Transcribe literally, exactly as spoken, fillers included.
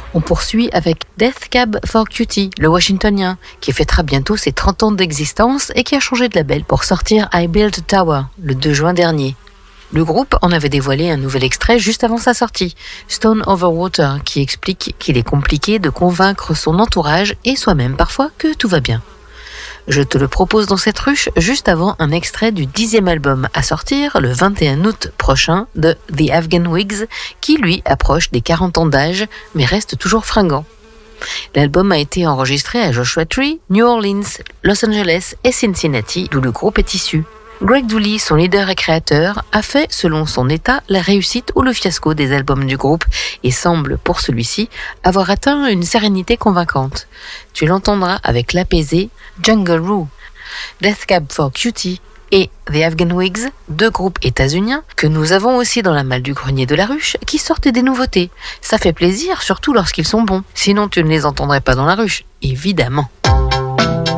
On poursuit avec Death Cab for Cutie, le Washingtonien, qui fêtera bientôt ses trente ans d'existence et qui a changé de label pour sortir I Built a Tower le deux juin dernier. Le groupe en avait dévoilé un nouvel extrait juste avant sa sortie, Stone Over Water, qui explique qu'il est compliqué de convaincre son entourage et soi-même parfois que tout va bien. Je te le propose dans cette ruche juste avant un extrait du dixième album à sortir le vingt et un août prochain de The Afghan Wigs, qui lui approche des quarante ans d'âge mais reste toujours fringant. L'album a été enregistré à Joshua Tree, New Orleans, Los Angeles et Cincinnati, d'où le groupe est issu. Greg Dulli, son leader et créateur, a fait, selon son état, la réussite ou le fiasco des albums du groupe et semble, pour celui-ci, avoir atteint une sérénité convaincante. Tu l'entendras avec l'apaisé Jungle Roo, Death Cab for Cutie et The Afghan Wigs, deux groupes états-uniens que nous avons aussi dans la malle du grenier de la ruche, qui sortent des nouveautés. Ça fait plaisir, surtout lorsqu'ils sont bons. Sinon, tu ne les entendrais pas dans la ruche, évidemment.